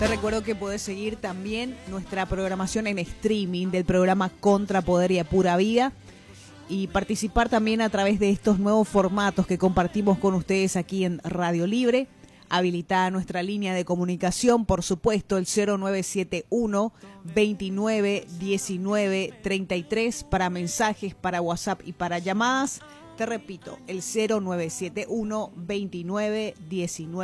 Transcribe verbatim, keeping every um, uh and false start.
Te recuerdo que podés seguir también nuestra programación en streaming del programa Contra Poder y a Pura Vida y participar también a través de estos nuevos formatos que compartimos con ustedes aquí en Radio Libre. Habilitada nuestra línea de comunicación, por supuesto, el cero nueve siete uno, veintinueve, diecinueve, treinta y tres para mensajes, para WhatsApp y para llamadas. Te repito, el cero nueve siete uno, veintinueve, diecinueve.